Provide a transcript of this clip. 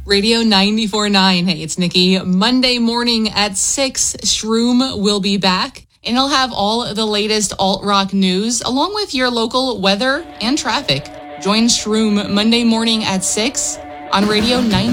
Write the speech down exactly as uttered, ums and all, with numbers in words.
Radio ninety-four point nine. Hey, it's Nikki. Monday morning at six, Shroom will be back, and he'll have all the latest alt-rock news, along with your local weather and traffic. Join Shroom Monday morning at six on Radio ninety-four point nine.